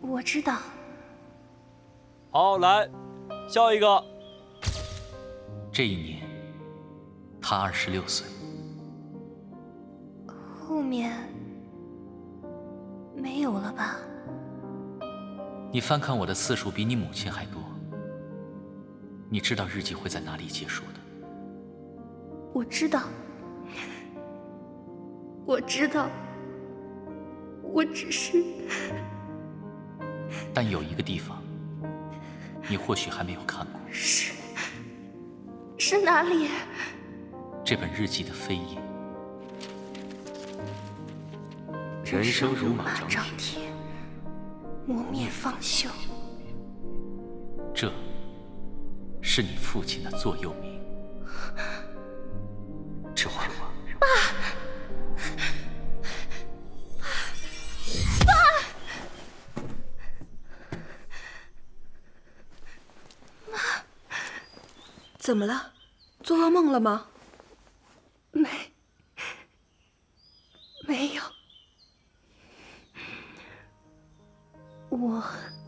我知道。 好，来，下一个。 这一年，他26岁。 后面没有了吧？ 你翻看我的次数比你母亲还多。你知道日记会在哪里结束的？ 我知道，我知道，我只是…… 但有一个地方，你或许还没有看过。 是哪里？ 这本日记的扉页。 人生如马张蹄，磨灭方休。 这是你父亲的座右铭。这话， 爸，妈， 怎么了？做噩梦了吗？ 没有。我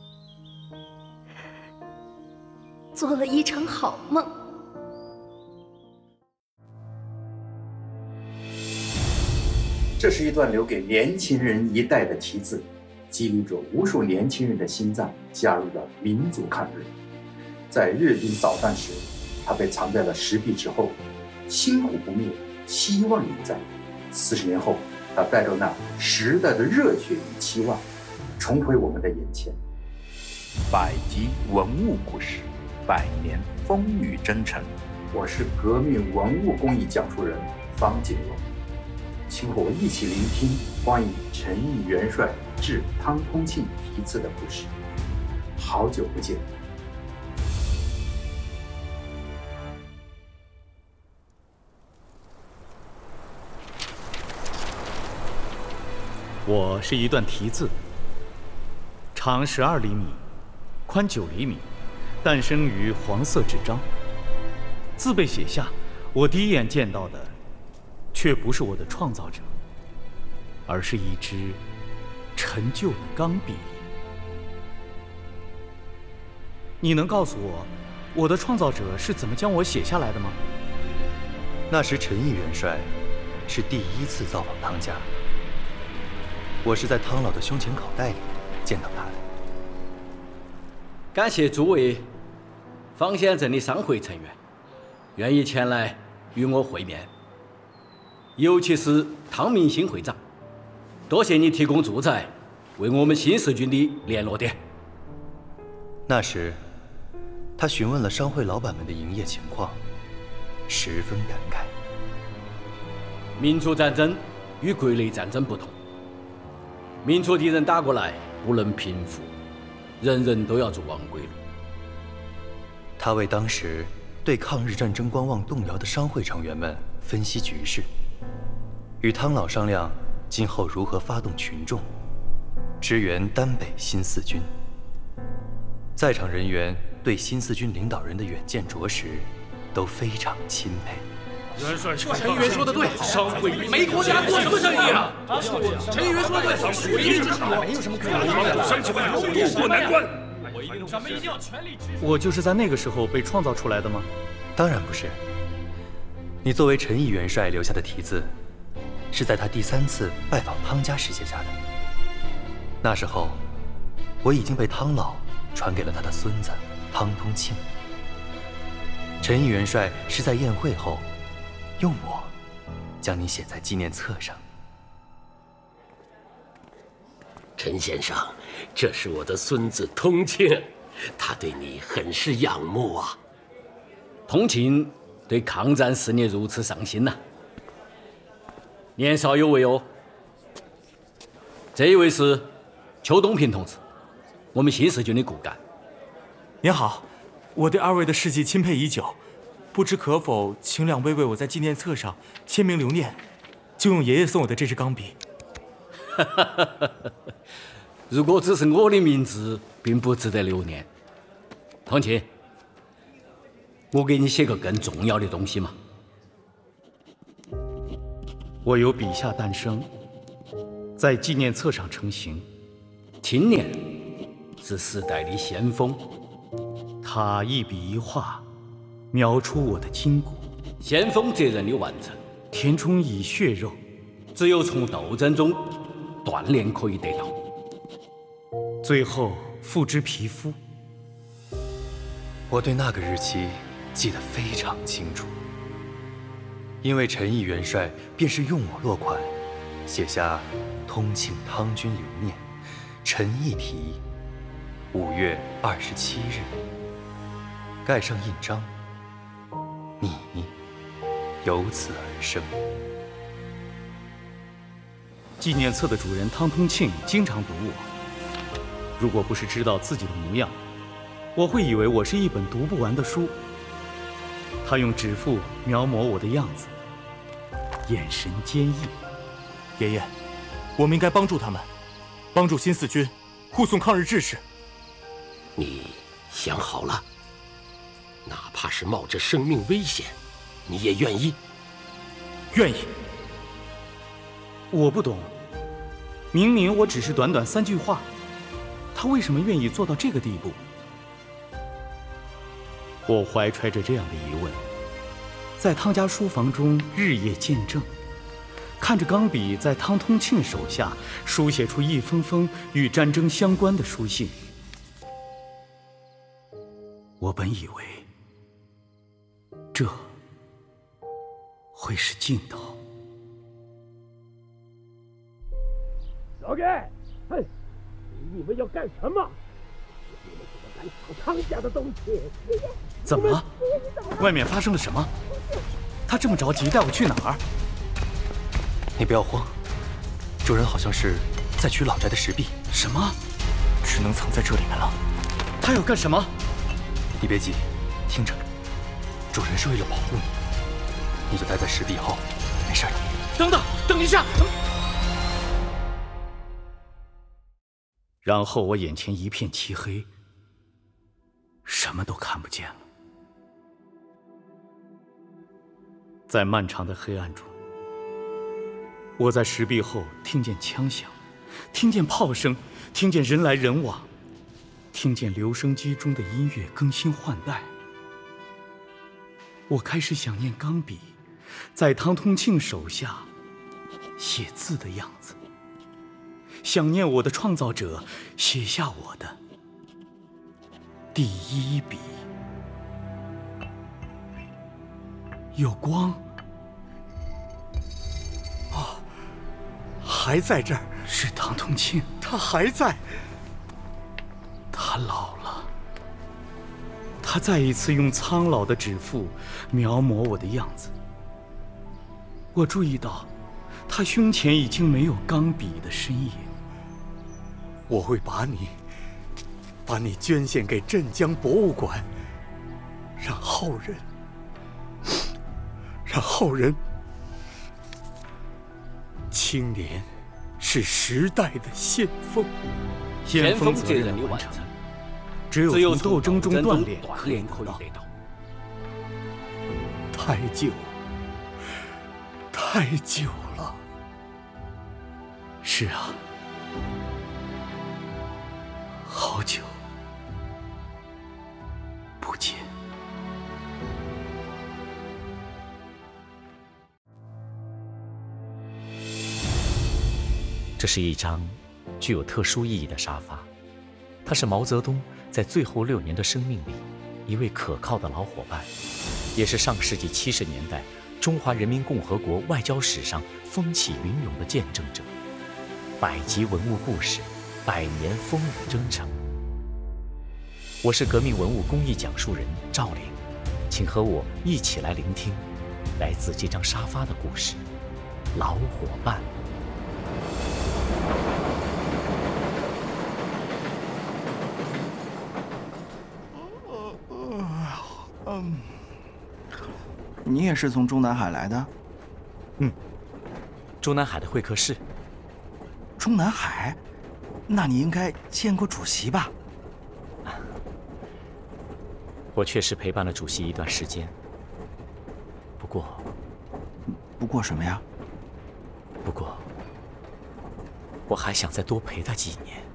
做了一场好梦。 这是一段留给年轻人一代的题字，激励着无数年轻人的心脏，加入了民族抗日。在日军扫荡时，他被藏在了石壁之后，星火不灭，希望永在。40年后，他带着那时代的热血与期望，重回我们的眼前。 百集文物故事，100年风雨征程。 我是革命文物工艺讲述人方锦荣，请和我一起聆听关于陈毅元帅致汤通庆题词的故事。好久不见。 我是一段题字，长12厘米，宽9厘米，诞生于黄色纸张。字被写下，我第一眼见到的，却不是我的创造者，而是一支陈旧的钢笔。你能告诉我，我的创造者是怎么将我写下来的吗？ 那时陈毅元帅是第1次造访汤家。我是在汤老的胸前口袋里见到他的。 感谢诸位方县镇的商会成员愿意前来与我会面，尤其是汤明兴会长，多谢你提供住宅，为我们新四军的联络点。 那时，他询问了商会老板们的营业情况，十分感慨。 民族战争与国内战争不同。民族敌人打过来不能平复，人人都要做亡国奴。 他为当时对抗日战争观望动摇的商会成员们分析局势，与汤老商量今后如何发动群众，支援丹北新四军。在场人员对新四军领导人的远见卓识都非常钦佩。 元帅，陈元说的对，商会没国家做什么生意啊？陈元说的对，属于之上没有什么可以帮助乡亲们渡过难关。咱们一定要全力支持。 我就是在那个时候被创造出来的吗？ 当然不是。你作为陈毅元帅留下的题字，是在他第3次拜访汤家时写下的。那时候，我已经被汤老传给了他的孙子汤通庆。陈毅元帅是在宴会后，用我将你写在纪念册上。 陈先生，这是我的孙子通庆，他对你很是仰慕啊。 通庆对抗战事业如此上心呐，年少有为哦。这一位是邱东平同志，我们新四军的骨干。 您好，我对2位的事迹钦佩已久，不知可否请2位为我在纪念册上签名留念，就用爷爷送我的这支钢笔。 如果只是我的名字，并不值得留念。通庆，我给你写个更重要的东西嘛。 我由笔下诞生，在纪念册上成形。 青年是时代的先锋。 他一笔一画，描出我的筋骨。 先锋责任的完成， 填充以血肉， 只有从斗争中锻炼可以得到。 最后付之皮肤。 我对那个日期记得非常清楚，因为陈毅元帅便是用我落款，写下“通庆汤军留念，陈毅题，5月27日”，盖上印章，你由此而生。 纪念册的主人汤通庆经常读我，如果不是知道自己的模样，我会以为我是一本读不完的书。他用指腹描摹我的样子，眼神坚毅。 爷爷，我们应该帮助他们，帮助新四军护送抗日志士。 你想好了？哪怕是冒着生命危险，你也愿意？ 愿意。 我不懂，明明我只是短短3句话，他为什么愿意做到这个地步？我怀揣着这样的疑问，在汤家书房中日夜见证，看着钢笔在汤通庆手下书写出一封封与战争相关的书信。我本以为这会是尽头。 老盖，哼，你们要干什么？你们怎么敢抢汤家的东西？ 怎么了？外面发生了什么？他这么着急带我去哪儿？ 你不要慌，主人好像是在取老宅的石壁。 什么？ 只能藏在这里面了。 他要干什么？ 你别急，听着，主人是为了保护你，你就待在石壁后，没事的。 等等，等一下！然后我眼前一片漆黑，什么都看不见了。在漫长的黑暗中，我在石壁后听见枪响，听见炮声，听见人来人往，听见留声机中的音乐更新换代。我开始想念钢笔在汤通庆手下写字的样子，想念我的创造者写下我的第一笔。有光啊，还在这儿。 是汤通庆， 他还在。 他老了，他再一次用苍老的指腹描摹我的样子。我注意到他胸前已经没有钢笔的身影。 我会把你捐献给镇江博物馆，让后人青年是时代的先锋。 先锋责任的完成，只有从斗争中锻炼可以得到。 太久了。 是啊，好久不见。 这是一张具有特殊意义的沙发，它是毛泽东在最后6年的生命里一位可靠的老伙伴，也是上世纪70年代中华人民共和国外交史上风起云涌的见证者。100集文物故事，100年风雨征程。我是革命文物公益讲述人赵玲，请和我一起来聆听来自这张沙发的故事——老伙伴。 你也是从中南海来的？ 中南海的会客室。 中南海？那你应该见过主席吧？ 我确实陪伴了主席一段时间，不过什么呀？ 不过，我还想再多陪他几年。